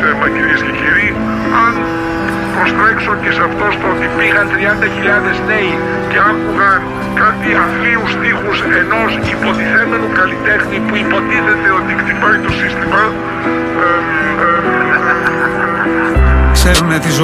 θέμα, κυρίες και κύριοι, αν προστρέξω και σε αυτό στο ότι πήγαν 30.000 νέοι και άκουγαν κάτι αθλίους στίχους ενός υποτιθέμενου καλλιτέχνη που υποτίθεται ότι χτυπάει το σύστημα. Ξέρουνε τη ζωή.